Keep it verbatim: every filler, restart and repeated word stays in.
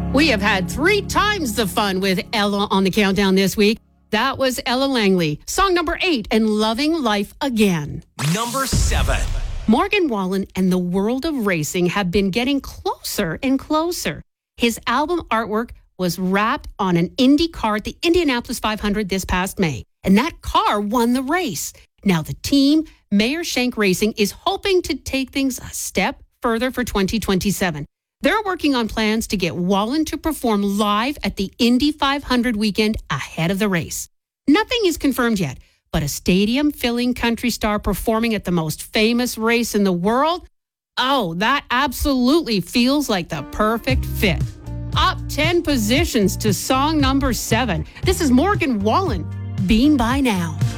We have had three times the fun with Ella on the countdown this week. That was Ella Langley. Song number eight, and Loving Life Again. Number seven. Morgan Wallen and the world of racing have been getting closer and closer. His album artwork was wrapped on an Indy car at the Indianapolis five hundred this past May. And that car won the race. Now the team, Mayer Shank Racing, is hoping to take things a step further for twenty twenty-seven. They're working on plans to get Wallen to perform live at the Indy five hundred weekend ahead of the race. Nothing is confirmed yet, but a stadium-filling country star performing at the most famous race in the world? Oh, that absolutely feels like the perfect fit. Up ten positions to song number seven. This is Morgan Wallen, Bean By Now.